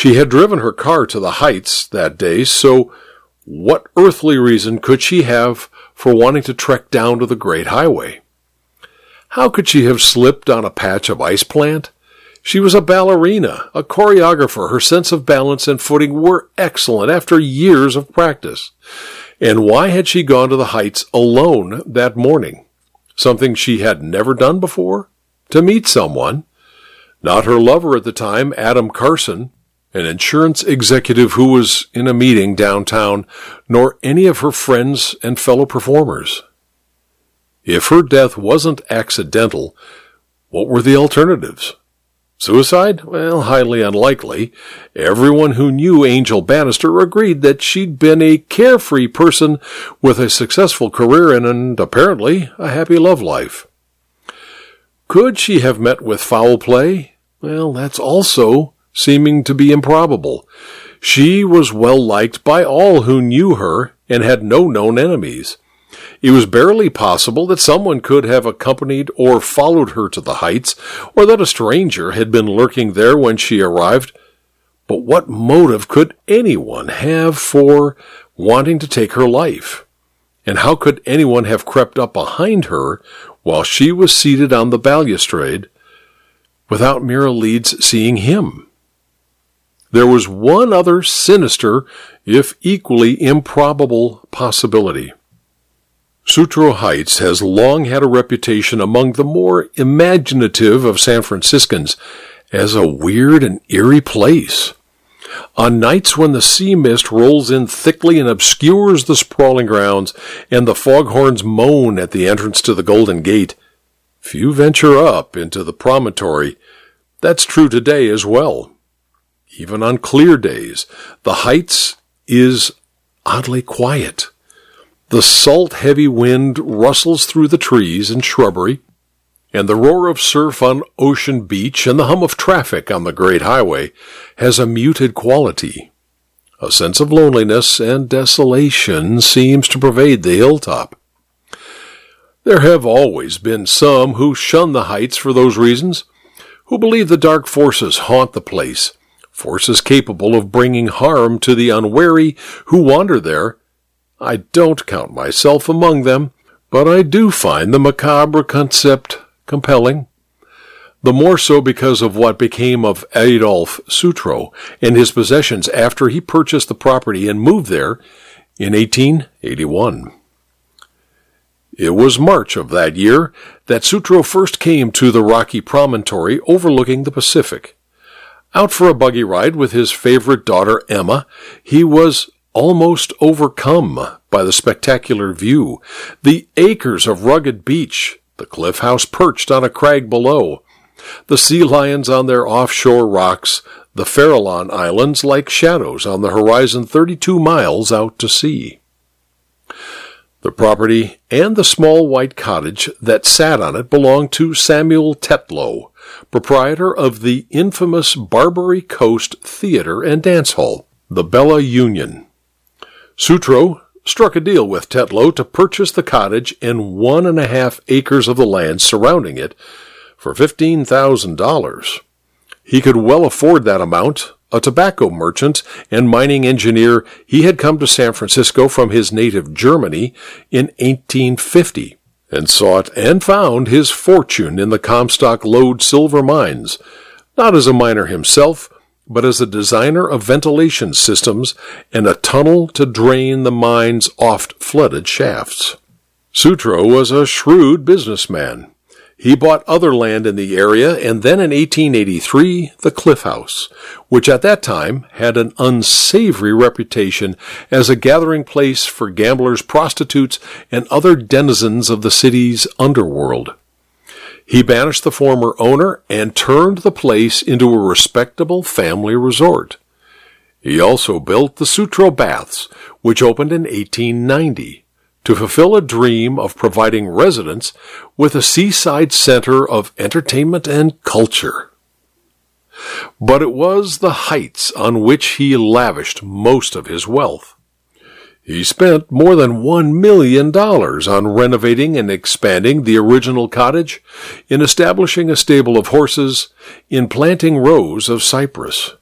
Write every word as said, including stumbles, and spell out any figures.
She had driven her car to the Heights that day, so what earthly reason could she have for wanting to trek down to the Great Highway? How could she have slipped on a patch of ice plant? She was a ballerina, a choreographer. Her sense of balance and footing were excellent after years of practice. And why had she gone to the Heights alone that morning? Something she had never done before? To meet someone? Not her lover at the time, Adam Carson, an insurance executive who was in a meeting downtown, nor any of her friends and fellow performers. If her death wasn't accidental, what were the alternatives? Suicide? Well, highly unlikely. Everyone who knew Angel Bannister agreed that she'd been a carefree person with a successful career and, and apparently a happy love life. Could she have met with foul play? Well, that's also seeming to be improbable. She was well liked by all who knew her and had no known enemies. It was barely possible that someone could have accompanied or followed her to the Heights, or that a stranger had been lurking there when she arrived. But what motive could anyone have for wanting to take her life? And how could anyone have crept up behind her while she was seated on the balustrade without Mira Leeds seeing him? There was one other sinister, if equally improbable, possibility. Sutro Heights has long had a reputation among the more imaginative of San Franciscans as a weird and eerie place. On nights when the sea mist rolls in thickly and obscures the sprawling grounds, and the foghorns moan at the entrance to the Golden Gate, few venture up into the promontory. That's true today as well. Even on clear days, the Heights is oddly quiet. The salt, heavy wind rustles through the trees and shrubbery, and the roar of surf on Ocean Beach and the hum of traffic on the Great Highway has a muted quality. A sense of loneliness and desolation seems to pervade the hilltop. There have always been some who shun the Heights for those reasons, who believe the dark forces haunt the place, forces capable of bringing harm to the unwary who wander there. I don't count myself among them, but I do find the macabre concept compelling. The more so because of what became of Adolphe Sutro and his possessions after he purchased the property and moved there in eighteen eighty-one. It was March of that year that Sutro first came to the rocky promontory overlooking the Pacific. Out for a buggy ride with his favorite daughter, Emma, he was almost overcome by the spectacular view, the acres of rugged beach, the cliff house perched on a crag below, the sea lions on their offshore rocks, the Farallon Islands like shadows on the horizon thirty-two miles out to sea. The property and the small white cottage that sat on it belonged to Samuel Tetlow, proprietor of the infamous Barbary Coast Theater and Dance Hall, the Bella Union. Sutro struck a deal with Tetlow to purchase the cottage and one and a half acres of the land surrounding it for fifteen thousand dollars. He could well afford that amount. A tobacco merchant and mining engineer, he had come to San Francisco from his native Germany in eighteen fifty and sought and found his fortune in the Comstock Lode silver mines, not as a miner himself, but as a designer of ventilation systems and a tunnel to drain the mine's oft-flooded shafts. Sutro was a shrewd businessman. He bought other land in the area, and then in eighteen eighty-three, the Cliff House, which at that time had an unsavory reputation as a gathering place for gamblers, prostitutes, and other denizens of the city's underworld. He banished the former owner and turned the place into a respectable family resort. He also built the Sutro Baths, which opened in eighteen ninety, to fulfill a dream of providing residents with a seaside center of entertainment and culture. But it was the Heights on which he lavished most of his wealth. He spent more than one million dollars on renovating and expanding the original cottage, in establishing a stable of horses, in planting rows of cypress.